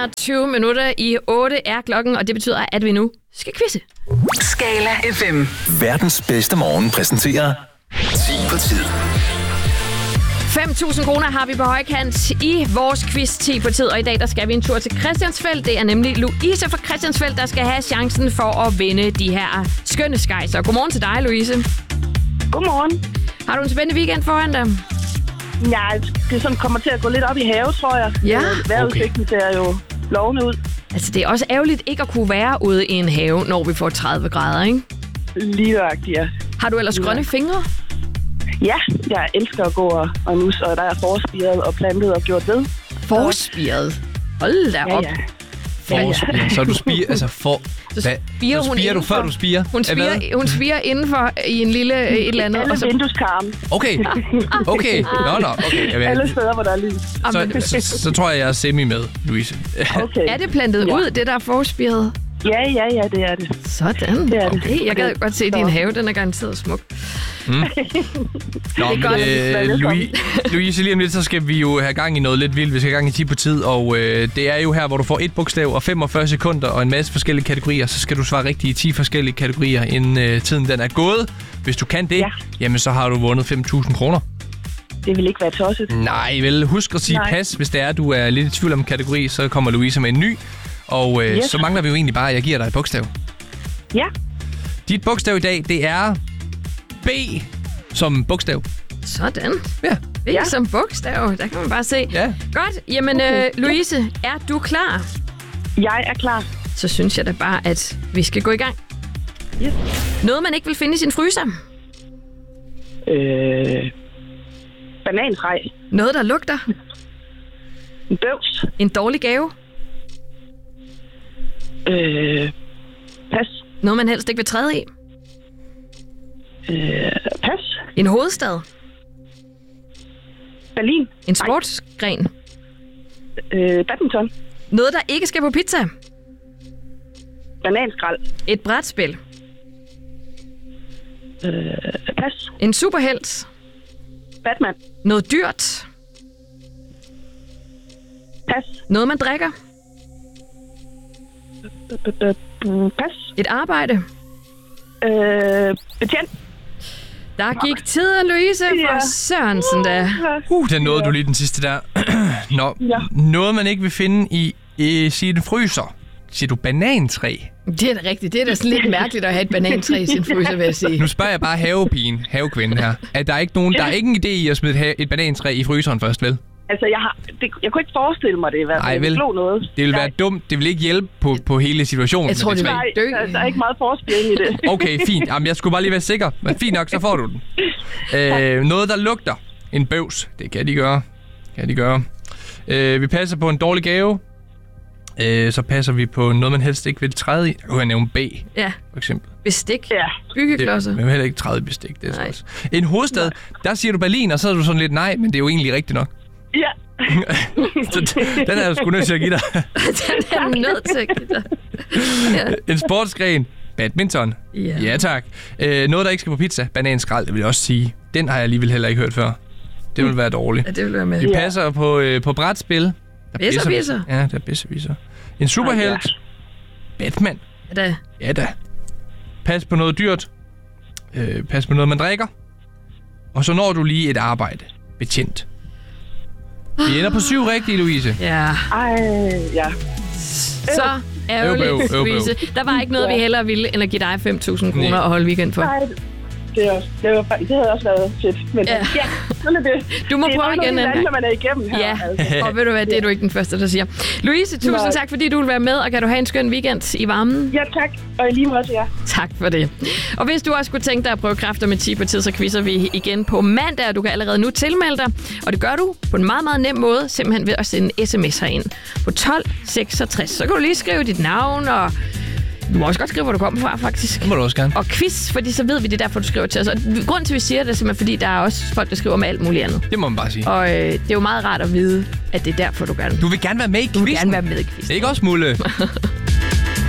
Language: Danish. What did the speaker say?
21 minutter i 8 er klokken, og det betyder, at vi nu skal quizze. Skala FM. Verdens bedste morgen præsenterer 10 på tid. 5.000 kroner har vi på højkant i vores quiz 10 på tid, og i dag der skal vi en tur til Christiansfeld. Det er nemlig Louise fra Christiansfeld, der skal have chancen for at vinde de her skønne skejser. Godmorgen til dig, Louise. Godmorgen. Har du en spændende weekend foran dig? Ja, det sådan kommer til at gå lidt op i have, tror jeg. Ja. Vejrudsigten ser jo lovende ud. Altså, det er også ærgerligt ikke at kunne være ude i en have, når vi får 30 grader, ikke? Ligeagtigt, ja. Har du ellers grønne fingre? Ja, jeg elsker at gå og nusse, og der er forspiret og plantet og gjort ved. Forspiret? Hold da op. Ja. Forspirer. Så du spirer, altså for... Så spirer du før du spirer? Hun spirer indenfor i en lille et eller andet. Alle vindueskarmen. Okay. Nå. Okay. Alle steder, hvor der er lys. Så tror jeg er semi med, Louise. Okay. Er det plantet ud, det der forspiret? Ja, det er det. Sådan. Det er det. Okay, jeg gad godt se din have, den er garanteret smuk. Nå, men Louise, lige om lidt, så skal vi jo have gang i noget lidt vildt. Vi skal have gang i 10 på tid, og det er jo her, hvor du får et bogstav og 45 sekunder og en masse forskellige kategorier. Så skal du svare rigtigt i 10 forskellige kategorier, inden tiden den er gået. Hvis du kan det, jamen så har du vundet 5.000 kroner. Det vil ikke være tosset. Nej, vel. Husk at sige pas, hvis det er, du er lidt i tvivl om kategori, så kommer Louise med en ny. Og så mangler vi jo egentlig bare, at jeg giver dig et bogstav. Ja. Dit bogstav i dag, det er B som bogstav. Sådan. Ja. B som bogstav, der kan man bare se. Ja. Godt. Jamen, Louise, er du klar? Jeg er klar. Så synes jeg da bare, at vi skal gå i gang. Yes. Noget, man ikke vil finde i sin fryser? Banantræ. Noget, der lugter? En bøvs. En dårlig gave? Pas. Noget, man helst ikke vil træde i? Pas. En hovedstad? Berlin. En sportsgren? Badminton. Noget, der ikke skal på pizza? Bananskrald. Et brætspil? Pas. En superhelt? Batman. Noget dyrt? Pas. Noget, man drikker? Pas. Et arbejde? Betjent. Der gik tiden, Louise, for Sørensen da. Den nåede du lige den sidste der. Nå, noget man ikke vil finde i sin fryser. Siger du banantræ? Det er da rigtigt. Det er da sådan lidt mærkeligt at have et banantræ i sin fryser, vil jeg sige. Nu spørger jeg bare havekvinden her. Der er ikke en idé i at smide et banantræ i fryseren først, vel? Altså, jeg kunne ikke forestille mig det i hvert fald. Nej, vel? Noget. Det vil være dumt. Det vil ikke hjælpe på hele situationen. Jeg tror, det vil dø. Nej, der er ikke meget forspil i det. Okay, fint. Jamen, jeg skulle bare lige være sikker. Men fint nok, så får du den. Noget, der lugter. En bøvs. Det kan de gøre. Vi passer på en dårlig gave. Så passer vi på noget, man helst ikke vil træde i. Der kunne jeg nævne B, for eksempel. Bestik. Ja. Byggeklodser. Man vil heller ikke træde i bestik. Det er også. En hovedstad, der siger du Berlin, og så er du sådan lidt nej, men det er jo egentlig rigtigt nok. Ja. Den er jeg sgu nødt til at give dig. Den er nødt til at give dig. Ja. En sportsgren. Badminton. Ja tak. Noget, der ikke skal på pizza. Bananskrald, det vil jeg også sige. Den har jeg alligevel heller ikke hørt før. Det vil være dårligt. Ja, det vil være med. Vi passer på brætspil. Besserwisser. Ja, der er besserwisser. En superhelt. Batman. Ja da. Pas på noget dyrt. Pas på noget, man drikker. Og så når du lige et arbejde. Betjent. Vi ender på 7 rigtige, Louise. Ja. Ja. Så ærgerligt, Louise. Der var ikke noget, vi hellere ville, end at give dig 5.000 kroner og holde weekend for. Nej, det havde også været fedt. Men sådan er det. Du må prøve igen. Det er noget, man er igennem her. Ja, og ved du hvad, det er du ikke den første, der siger. Louise, tusind tak, fordi du vil være med, og kan du have en skøn weekend i varmen? Ja, tak. Og i lige måde til jer. Tak for det. Og hvis du også kunne tænke dig at prøve kræfter med 10 på tid, så quizzer vi igen på mandag, og du kan allerede nu tilmelde dig. Og det gør du på en meget, meget nem måde, simpelthen ved at sende sms herind på 1266. Så kan du lige skrive dit navn, og du må også godt skrive, hvor du kommer fra, faktisk. Det må du også gerne. Og quiz, fordi så ved vi, det er derfor, du skriver til os. Og grunden til, at vi siger det, er simpelthen, fordi der er også folk, der skriver om alt muligt andet. Det må man bare sige. Og det er jo meget rart at vide, at det er derfor, du gør det. Du vil gerne være med i quizzen. Du vil gerne være med i quizzen. Det er ikke også, Mulle?